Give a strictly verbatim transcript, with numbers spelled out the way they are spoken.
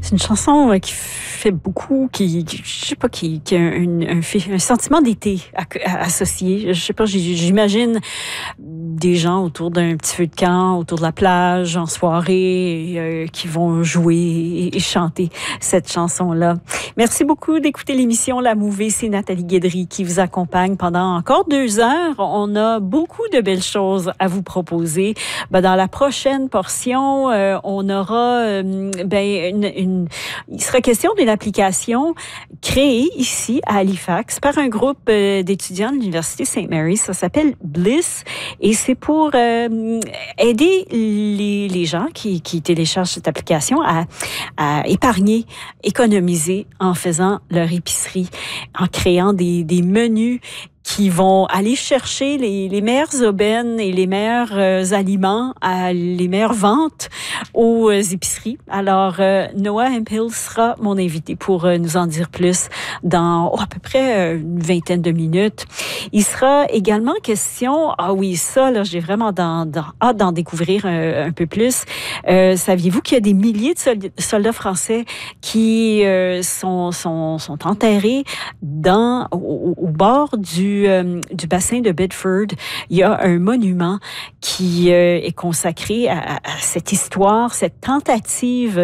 C'est une chanson euh, qui fait beaucoup, qui, qui je sais pas, qui, qui a un, un, un sentiment d'été associé. Je sais pas, j'imagine des gens autour d'un petit feu de camp, autour de la plage, en soirée, euh, qui vont jouer et, et chanter cette chanson-là. Merci beaucoup d'écouter l'émission La Mouvée. C'est Nathalie Guédry qui vous accompagne pendant encore deux heures. On a beaucoup de belles choses à vous proposer. Ben, dans la prochaine portion, euh, on aura euh, ben, une, une, il sera question d'une application créée ici à Halifax par un groupe euh, d'étudiants de l'Université Saint Mary's. Ça s'appelle Bliss et c'est pour euh, aider les, les gens qui, qui téléchargent cette application à, à épargner, économiser en faisant leur épicerie, en créant des, des menus qui vont aller chercher les, les meilleures aubaines et les meilleurs euh, aliments, à les meilleures ventes aux euh, épiceries. Alors, euh, Noah Hemphill sera mon invité pour euh, nous en dire plus dans oh, à peu près euh, une vingtaine de minutes. Il sera également question, ah oui, ça, là, j'ai vraiment dans, dans, hâte d'en découvrir un, un peu plus. Euh, saviez-vous qu'il y a des milliers de soldats, soldats français qui euh, sont, sont, sont enterrés dans, au, au bord du Euh, du bassin de Bedford? Il y a un monument qui euh, est consacré à, à cette histoire, cette tentative